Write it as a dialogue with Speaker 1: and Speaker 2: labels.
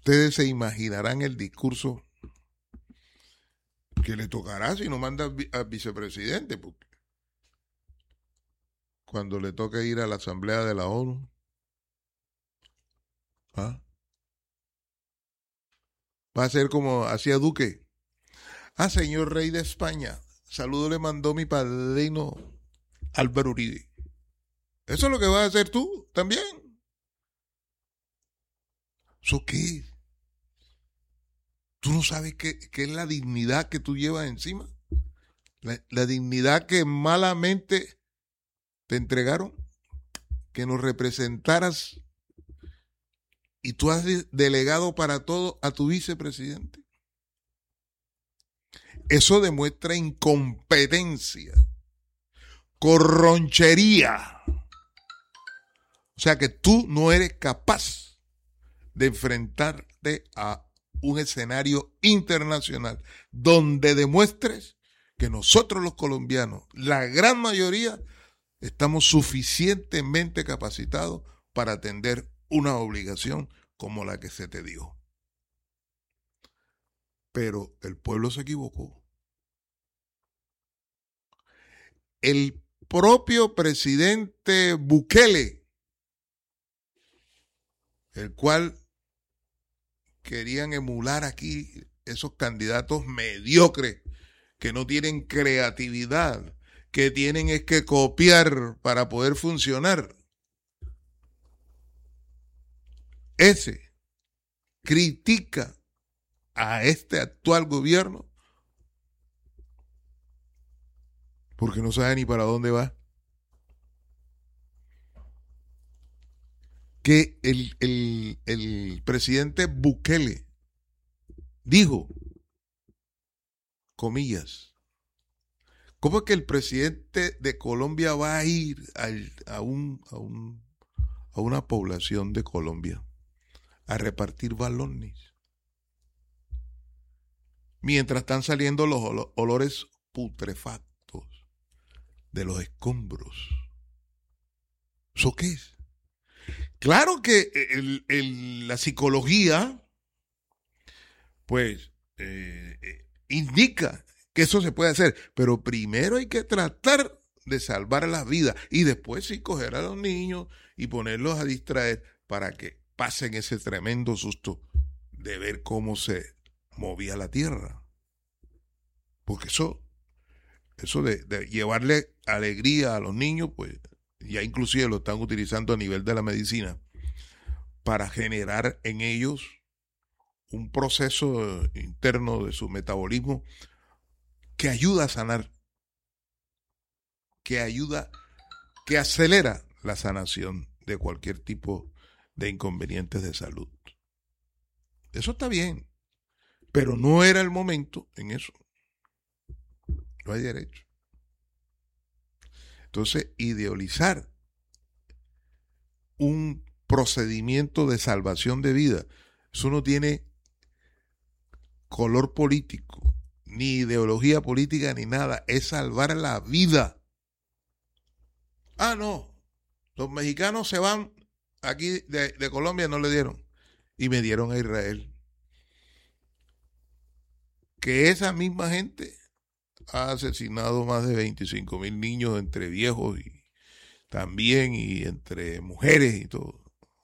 Speaker 1: ustedes se imaginarán el discurso que le tocará si no manda al vicepresidente, porque cuando le toque ir a la Asamblea de la ONU, ¿ah? Va a ser como hacía Duque. Señor rey de España, saludo le mandó mi padrino Álvaro Uribe. ¿Eso es lo que vas a hacer tú también? ¿Eso qué? ¿Tú no sabes qué es la dignidad que tú llevas encima? La dignidad que malamente te entregaron, que nos representaras y tú has delegado para todo a tu vicepresidente. Eso demuestra incompetencia, corronchería. O sea que tú no eres capaz de enfrentarte a un escenario internacional donde demuestres que nosotros los colombianos, la gran mayoría, estamos suficientemente capacitados para atender una obligación como la que se te dio. Pero el pueblo se equivocó. El propio presidente Bukele, el cual querían emular aquí esos candidatos mediocres que no tienen creatividad, que tienen es que copiar para poder funcionar. Ese critica a este actual gobierno porque no sabe ni para dónde va. Que el presidente Bukele dijo, comillas, ¿cómo es que el presidente de Colombia va a ir a una población de Colombia a repartir balones mientras están saliendo los olores putrefactos de los escombros? ¿Eso qué es? Claro que la psicología, pues, indica que eso se puede hacer, pero primero hay que tratar de salvar las vidas y después sí coger a los niños y ponerlos a distraer para que pasen ese tremendo susto de ver cómo se movía la tierra. Porque eso de llevarle alegría a los niños, pues ya inclusive lo están utilizando a nivel de la medicina para generar en ellos un proceso interno de su metabolismo que ayuda a sanar, que acelera la sanación de cualquier tipo de inconvenientes de salud. Eso está bien, pero no era el momento en eso. No hay derecho. Entonces, idealizar un procedimiento de salvación de vida, eso no tiene color político, ni ideología política, ni nada. Es salvar la vida. No. Los mexicanos se van aquí de Colombia, no le dieron. Y me dieron a Israel. Que esa misma gente ha asesinado más de 25,000 niños entre viejos y también y entre mujeres y todo.